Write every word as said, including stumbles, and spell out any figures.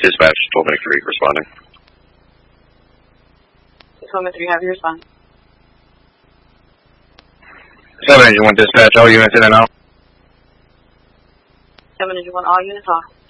Dispatch, twelve ninety-three, responding. twelve ninety-three, have you respond? seven ninety-one, dispatch, all units in and out. seven ninety-one, all units off.